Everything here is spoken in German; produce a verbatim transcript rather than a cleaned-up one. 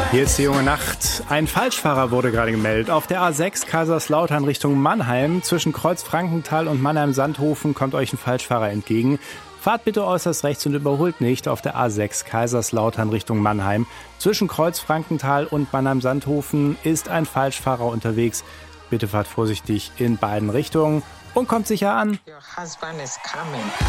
Hier ist die junge Nacht. Ein Falschfahrer wurde gerade gemeldet. Auf der A sechs Kaiserslautern Richtung Mannheim. Zwischen Kreuz Frankenthal und Mannheim-Sandhofen kommt euch ein Falschfahrer entgegen. Fahrt bitte äußerst rechts und überholt nicht auf der A sechs Kaiserslautern Richtung Mannheim. Zwischen Kreuz Frankenthal und Mannheim-Sandhofen ist ein Falschfahrer unterwegs. Bitte fahrt vorsichtig in beiden Richtungen und kommt sicher an. Your husband is coming.